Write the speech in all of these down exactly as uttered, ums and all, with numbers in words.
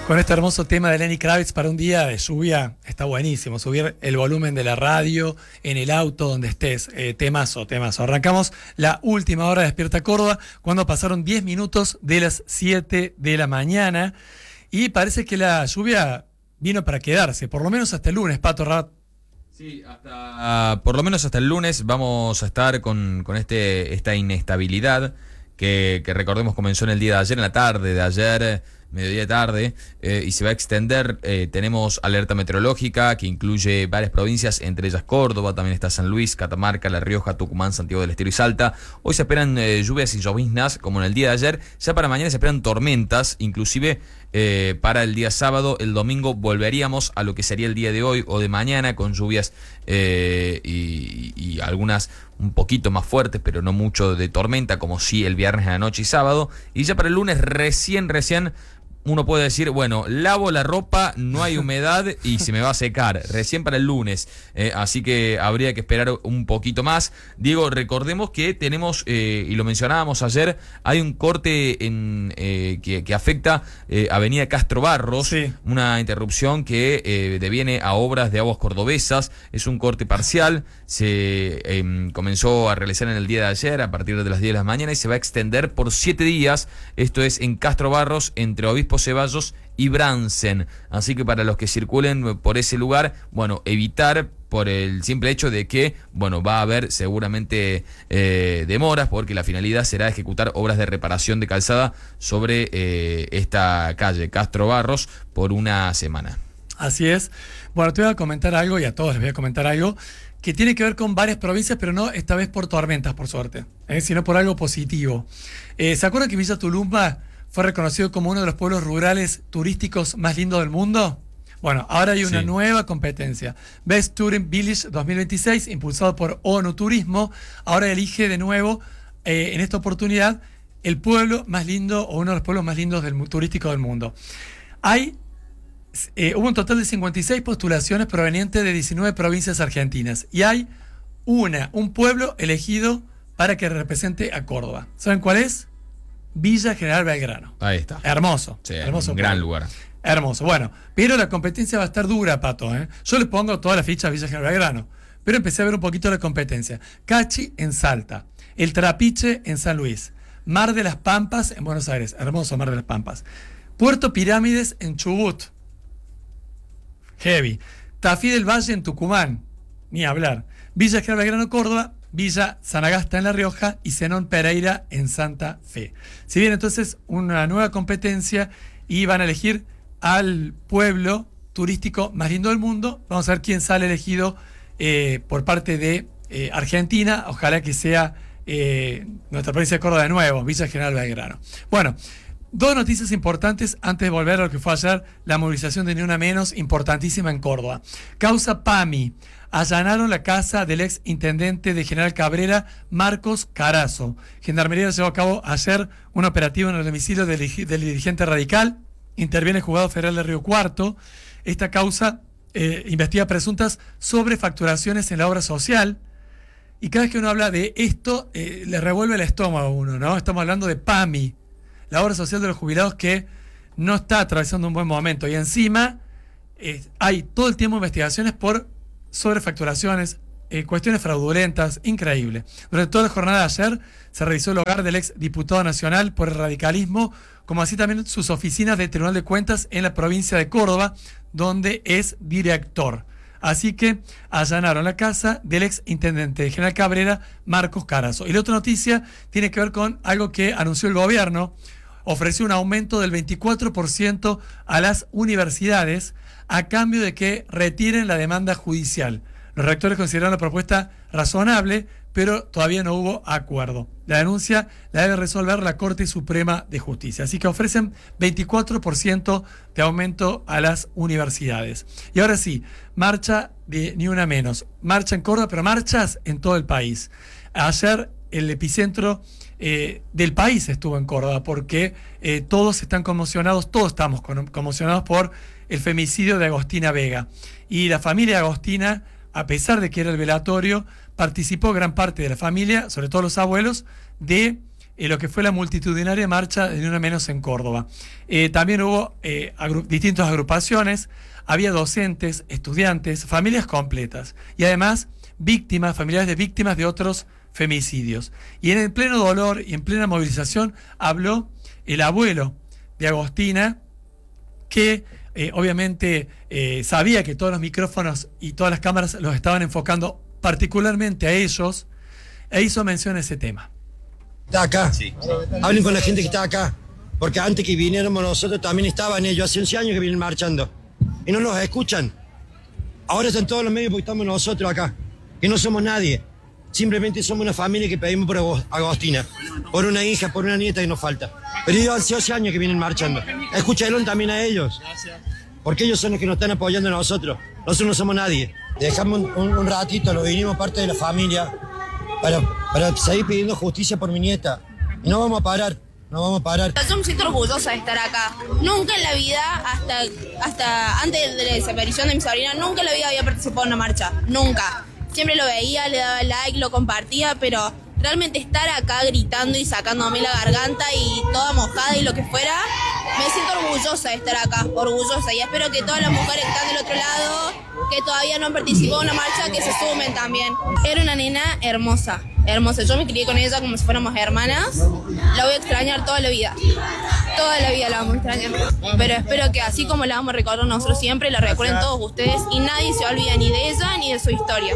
Con este hermoso tema de Lenny Kravitz para un día de lluvia, está buenísimo. Subir el volumen de la radio en el auto, donde estés. Eh, temazo, temazo. Arrancamos la última hora de Despierta Córdoba, cuando pasaron diez minutos de las siete de la mañana. Y parece que la lluvia vino para quedarse, por lo menos hasta el lunes, Pato Rat. Sí, hasta, uh, por lo menos hasta el lunes vamos a estar con, con este, esta inestabilidad que, que recordemos comenzó en el día de ayer, en la tarde de ayer, mediodía tarde, eh, y se va a extender. Eh, tenemos alerta meteorológica que incluye varias provincias, entre ellas Córdoba, también está San Luis, Catamarca, La Rioja, Tucumán, Santiago del Estero y Salta. Hoy se esperan eh, lluvias y lloviznas como en el día de ayer. Ya para mañana se esperan tormentas, inclusive eh, para el día sábado. El domingo volveríamos a lo que sería el día de hoy o de mañana, con lluvias eh, y, y algunas un poquito más fuertes, pero no mucho de tormenta, como sí el viernes a la noche y sábado. Y ya para el lunes recién, recién uno puede decir, bueno, lavo la ropa, no hay humedad y se me va a secar. Recién para el lunes. Eh, así que habría que esperar un poquito más. Diego, recordemos que tenemos, eh, y lo mencionábamos ayer, hay un corte en, eh, que, que afecta eh, Avenida Castro Barros. Sí. Una interrupción que eh, deviene a obras de Aguas Cordobesas. Es un corte parcial. Se eh, comenzó a realizar en el día de ayer a partir de las diez de la mañana y se va a extender por siete días. Esto es en Castro Barros, entre Obispo Ceballos y Bransen. Así que para los que circulen por ese lugar, bueno, evitar por el simple hecho de que, bueno, va a haber seguramente eh, demoras, porque la finalidad será ejecutar obras de reparación de calzada sobre eh, esta calle Castro Barros por una semana. Así es. Bueno, te voy a comentar algo, y a todos les voy a comentar algo, que tiene que ver con varias provincias, pero no esta vez por tormentas, por suerte, ¿eh? Sino por algo positivo. Eh, ¿Se acuerdan que Villa Tulumba fue reconocido como uno de los pueblos rurales turísticos más lindos del mundo? Bueno, ahora hay una sí. nueva competencia. Best Touring Village dos mil veintiséis, impulsado por ONU Turismo, ahora elige de nuevo, eh, en esta oportunidad, el pueblo más lindo, o uno de los pueblos más lindos del, turísticos del mundo. Hay, eh, hubo un total de cincuenta y seis postulaciones provenientes de diecinueve provincias argentinas, y hay una, un pueblo elegido para que represente a Córdoba. ¿Saben cuál es? Villa General Belgrano. Ahí está. Hermoso. Sí, hermoso un gran lugar. Hermoso. Bueno, pero la competencia va a estar dura, Pato, ¿eh? Yo le pongo toda la ficha a Villa General Belgrano, pero empecé a ver un poquito la competencia. Cachi en Salta, El Trapiche en San Luis, Mar de las Pampas en Buenos Aires. Hermoso Mar de las Pampas. Puerto Pirámides en Chubut. Heavy. Tafí del Valle en Tucumán. Ni hablar. Villa General Belgrano, Córdoba. Villa Sanagasta en La Rioja y Zenón Pereira en Santa Fe. Si bien entonces una nueva competencia y van a elegir al pueblo turístico más lindo del mundo, vamos a ver quién sale elegido eh, por parte de eh, Argentina. Ojalá que sea eh, nuestra provincia de Córdoba de nuevo, Villa General Belgrano. Bueno, dos noticias importantes antes de volver a lo que fue ayer, la movilización de Ni Una Menos, importantísima en Córdoba. Causa PAMI. Allanaron la casa del ex intendente de General Cabrera, Marcos Carazo. Gendarmería llevó a cabo ayer un operativo en el domicilio del, del dirigente radical. Interviene el Juzgado Federal de Río Cuarto. Esta causa eh, investiga presuntas sobrefacturaciones en la obra social. Y cada vez que uno habla de esto, eh, le revuelve el estómago a uno, ¿no? Estamos hablando de PAMI, la obra social de los jubilados, que no está atravesando un buen momento. Y encima eh, hay todo el tiempo investigaciones por sobrefacturaciones, eh, cuestiones fraudulentas, increíble. Durante toda la jornada de ayer se revisó el hogar del ex diputado nacional por el radicalismo, como así también sus oficinas del Tribunal de Cuentas en la provincia de Córdoba, donde es director. Así que allanaron la casa del ex intendente de General Cabrera, Marcos Carazo. Y la otra noticia tiene que ver con algo que anunció el gobierno. Ofreció un aumento del veinticuatro por ciento a las universidades a cambio de que retiren la demanda judicial. Los rectores consideraron la propuesta razonable, pero todavía no hubo acuerdo. La denuncia la debe resolver la Corte Suprema de Justicia. Así que ofrecen veinticuatro por ciento de aumento a las universidades. Y ahora sí, marcha de Ni Una Menos. Marcha en Córdoba, pero marchas en todo el país. Ayer el epicentro eh, del país estuvo en Córdoba, porque eh, todos están conmocionados, todos estamos conmocionados por el femicidio de Agostina Vega. Y la familia de Agostina, a pesar de que era el velatorio, participó gran parte de la familia, sobre todo los abuelos, de eh, lo que fue la multitudinaria marcha de Ni Una Menos en Córdoba. Eh, también hubo eh, agru- distintas agrupaciones, había docentes, estudiantes, familias completas y además víctimas, familiares de víctimas de otros femicidios. Y en el pleno dolor y en plena movilización habló el abuelo de Agostina, que eh, obviamente eh, sabía que todos los micrófonos y todas las cámaras los estaban enfocando particularmente a ellos, e hizo mención a ese tema. Está acá. Sí. Hablen con la gente que está acá. Porque antes que viniéramos nosotros también estaban ellos. Hace once años que vienen marchando. Y no nos escuchan. Ahora están todos los medios porque estamos nosotros acá. Que no somos nadie. Simplemente somos una familia que pedimos por Agostina. Por una hija, por una nieta que nos falta. Pero ellos hace once años que vienen marchando. Escúchenlo también a ellos. Porque ellos son los que nos están apoyando a nosotros. Nosotros no somos nadie. Dejamos un, un, un ratito, lo vinimos parte de la familia. Para, para seguir pidiendo justicia por mi nieta. Y no vamos a parar, no vamos a parar. Yo me siento orgullosa de estar acá. Nunca en la vida, hasta, hasta antes de la desaparición de mi sobrina, nunca en la vida había participado en una marcha. Nunca. Siempre lo veía, le daba like, lo compartía, pero realmente estar acá gritando y sacándome la garganta y toda mojada y lo que fuera, me siento orgullosa de estar acá, orgullosa. Y espero que todas las mujeres que están del otro lado, que todavía no han participado en una marcha, que se sumen también. Era una nena hermosa, hermosa. Yo me crié con ella como si fuéramos hermanas. La voy a extrañar toda la vida. Toda la vida la vamos a extrañar. Pero espero que así como la vamos a recordar nosotros siempre, la recuerden todos ustedes y nadie se olvide ni de ella ni de su historia.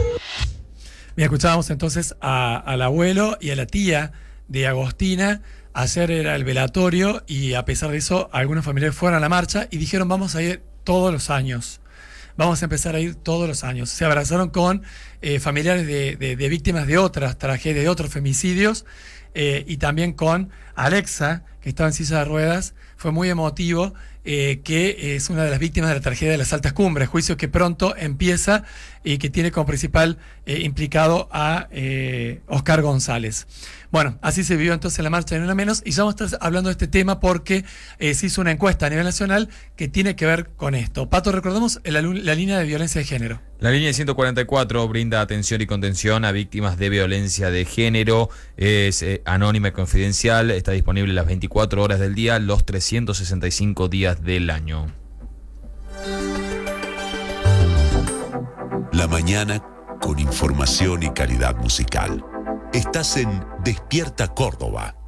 Bien, escuchábamos entonces a, al abuelo y a la tía de Agostina. Ayer era el velatorio y a pesar de eso, algunos familiares fueron a la marcha y dijeron vamos a ir todos los años. Vamos a empezar a ir todos los años. Se abrazaron con eh, familiares de, de, de víctimas de otras tragedias, de otros femicidios, eh, y también con Alexa, que estaba en silla de ruedas. Fue muy emotivo, eh, que es una de las víctimas de la tragedia de las Altas Cumbres, juicio que pronto empieza y que tiene como principal eh, implicado a eh, Oscar González. Bueno, así se vivió entonces la marcha de Ni Una Menos y ya vamos a estar hablando de este tema porque eh, se hizo una encuesta a nivel nacional que tiene que ver con esto. Pato, recordemos la, la línea de violencia de género. La línea ciento cuarenta y cuatro brinda atención y contención a víctimas de violencia de género. Es eh, anónima y confidencial. Está disponible las veinticuatro horas del día, los trescientos sesenta y cinco días del año. La mañana con información y calidad musical. Estás en Despierta Córdoba.